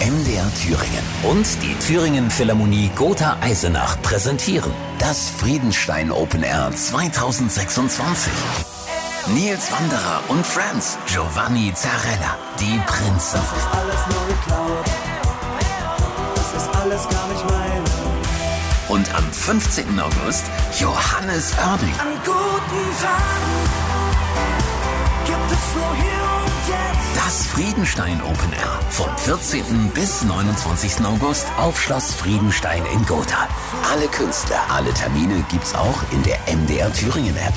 MDR Thüringen und die Thüringen Philharmonie Gotha Eisenach präsentieren das Friedenstein Open Air 2026. Nils Wanderer und Friends, Giovanni Zarella, die Prinzen. Das ist alles nur geklaut, das ist alles gar nicht mein. Und am 15. August Johannes Oerding. An guten Tagen gibt es nur hier und jetzt. Das Friedenstein Open Air vom 14. bis 29. August auf Schloss Friedenstein in Gotha. Alle Künstler, alle Termine gibt's auch in der MDR Thüringen App.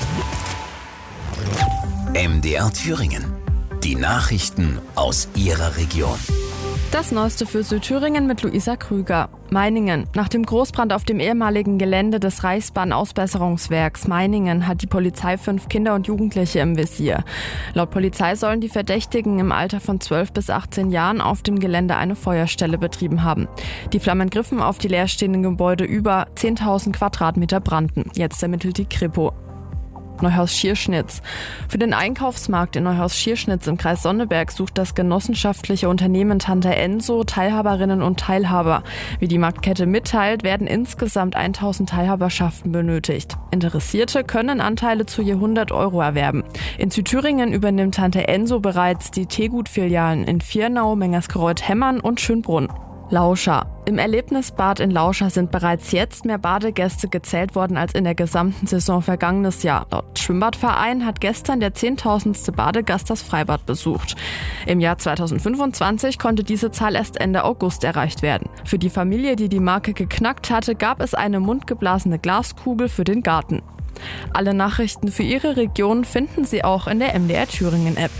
MDR Thüringen. Die Nachrichten aus Ihrer Region. Das Neueste für Südthüringen mit Luisa Krüger. Meiningen. Nach dem Großbrand auf dem ehemaligen Gelände des Reichsbahnausbesserungswerks Meiningen hat die Polizei 5 Kinder und Jugendliche im Visier. Laut Polizei sollen die Verdächtigen im Alter von 12 bis 18 Jahren auf dem Gelände eine Feuerstelle betrieben haben. Die Flammen griffen auf die leerstehenden Gebäude, über 10.000 Quadratmeter brannten. Jetzt ermittelt die Kripo. Neuhaus-Schierschnitz. Für den Einkaufsmarkt in Neuhaus-Schierschnitz im Kreis Sonneberg sucht das genossenschaftliche Unternehmen Tante Enso Teilhaberinnen und Teilhaber. Wie die Marktkette mitteilt, werden insgesamt 1.000 Teilhaberschaften benötigt. Interessierte können Anteile zu je 100 € erwerben. In Südthüringen übernimmt Tante Enso bereits die Teegut-Filialen in Viernau, Mengerskreuth, Hemmern und Schönbrunn. Lauscha. Im Erlebnisbad in Lauscha sind bereits jetzt mehr Badegäste gezählt worden als in der gesamten Saison vergangenes Jahr. Laut Schwimmbadverein hat gestern der 10.000. Badegast das Freibad besucht. Im Jahr 2025 konnte diese Zahl erst Ende August erreicht werden. Für die Familie, die die Marke geknackt hatte, gab es eine mundgeblasene Glaskugel für den Garten. Alle Nachrichten für Ihre Region finden Sie auch in der MDR Thüringen App.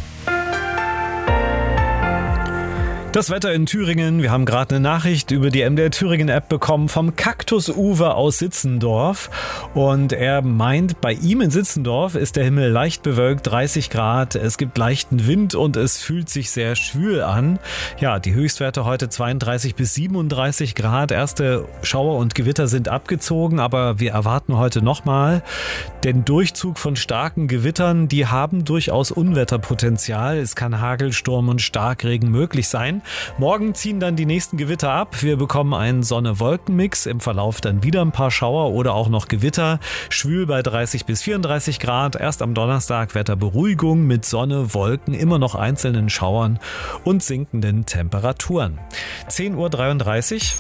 Das Wetter in Thüringen. Wir haben gerade eine Nachricht über die MDR Thüringen App bekommen vom Kaktus-Uwe aus Sitzendorf. Und er meint, bei ihm in Sitzendorf ist der Himmel leicht bewölkt, 30 Grad. Es gibt leichten Wind und es fühlt sich sehr schwül an. Ja, die Höchstwerte heute 32 bis 37 Grad. Erste Schauer und Gewitter sind abgezogen, aber wir erwarten heute nochmal den Durchzug von starken Gewittern. Die haben durchaus Unwetterpotenzial. Es kann Hagel, Sturm und Starkregen möglich sein. Morgen ziehen dann die nächsten Gewitter ab. Wir bekommen einen Sonne-Wolken-Mix. Im Verlauf dann wieder ein paar Schauer oder auch noch Gewitter. Schwül bei 30 bis 34 Grad. Erst am Donnerstag Wetterberuhigung mit Sonne, Wolken, immer noch einzelnen Schauern und sinkenden Temperaturen. 10.33 Uhr.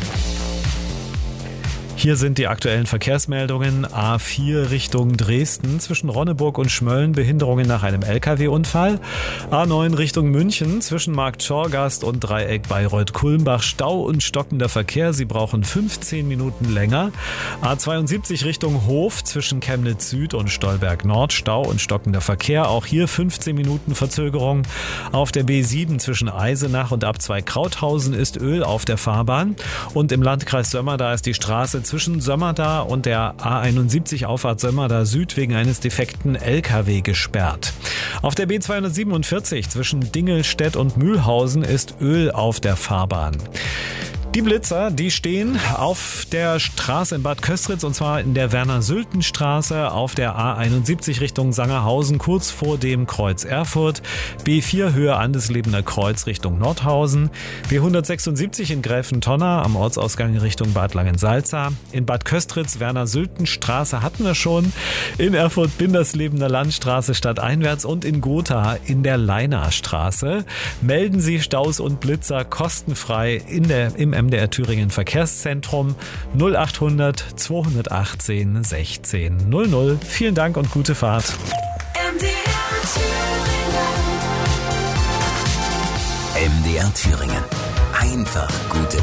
Hier sind die aktuellen Verkehrsmeldungen. A4 Richtung Dresden, zwischen Ronneburg und Schmölln Behinderungen nach einem LKW-Unfall. A9 Richtung München, zwischen Marktschorgast und Dreieck Bayreuth-Kulmbach Stau und stockender Verkehr. Sie brauchen 15 Minuten länger. A72 Richtung Hof, zwischen Chemnitz Süd und Stolberg Nord Stau und stockender Verkehr. Auch hier 15 Minuten Verzögerung. Auf der B7 zwischen Eisenach und Abzweig Krauthausen ist Öl auf der Fahrbahn. Und im Landkreis Sömmerda ist die Straße zwischen Sömmerda und der A71 Auffahrt Sömmerda Süd wegen eines defekten LKW gesperrt. Auf der B247 zwischen Dingelstedt und Mühlhausen ist Öl auf der Fahrbahn. Die Blitzer, die stehen auf der Straße in Bad Köstritz und zwar in der Werner-Sülten-Straße auf der A71 Richtung Sangerhausen kurz vor dem Kreuz Erfurt, B4 Höhe Andeslebener Kreuz Richtung Nordhausen, B176 in Gräfentonna am Ortsausgang Richtung Bad Langensalza, in Bad Köstritz Werner-Sülten-Straße hatten wir schon, in Erfurt Binderslebener Landstraße stadteinwärts und in Gotha in der Leinarstraße. Melden Sie Staus und Blitzer kostenfrei im MDR Thüringen Verkehrszentrum 0800 218 16 00. Vielen Dank und gute Fahrt. MDR Thüringen. Einfach gute